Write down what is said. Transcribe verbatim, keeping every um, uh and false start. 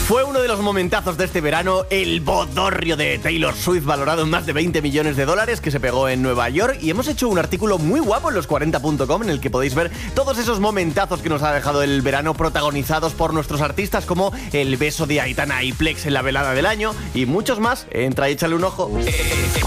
Fue uno de los momentazos de este verano, el bodorrio de Taylor Swift, valorado en más de veinte millones de dólares, que se pegó en Nueva York, y hemos hecho un artículo muy guapo en los cuarenta punto com en el que podéis ver todos esos momentazos que nos ha dejado el verano, protagonizados por nuestros artistas, como el beso de Aitana y Plex en la velada del año y muchos más. Entra y échale un ojo.